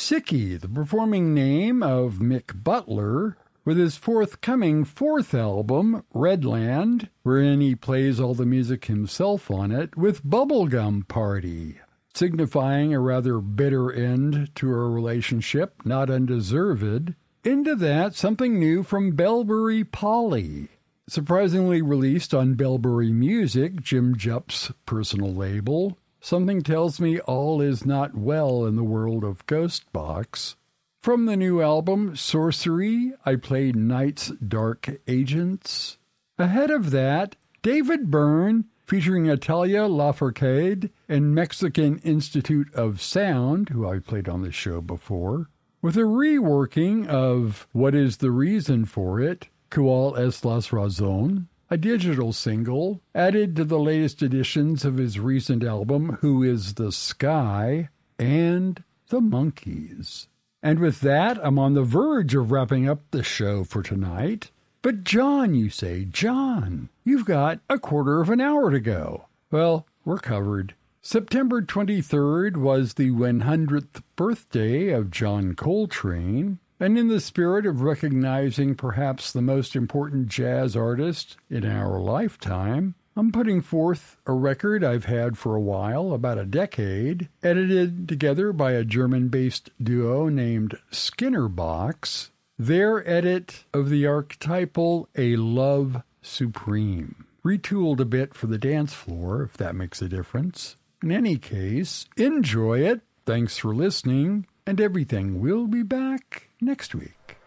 Sicky, the performing name of Mick Butler, with his forthcoming fourth album, Redland, wherein he plays all the music himself on it, with Bubblegum Party, signifying a rather bitter end to a relationship not undeserved. Into that, something new from Bellbury Polly, surprisingly released on Bellbury Music, Jim Jupp's personal label. Something tells me all is not well in the world of Ghostbox. From the new album, Sorcery, I played Night's Dark Agents. Ahead of that, David Byrne, featuring Natalia Lafourcade and Mexican Institute of Sound, who I played on the show before, with a reworking of What Is the Reason for It, Cuál es la razón, a digital single added to the latest editions of his recent album, Who Is the Sky, and The Monkees. And with that, I'm on the verge of wrapping up the show for tonight. But John, you say, John, you've got a quarter of an hour to go. Well, we're covered. September 23rd was the 100th birthday of John Coltrane, and in the spirit of recognizing perhaps the most important jazz artist in our lifetime, I'm putting forth a record I've had for a while, about a decade, edited together by a German-based duo named Skinnerbox, their edit of the archetypal A Love Supreme, retooled a bit for the dance floor, if that makes a difference. In any case, enjoy it. Thanks for listening, and everything will be back next week.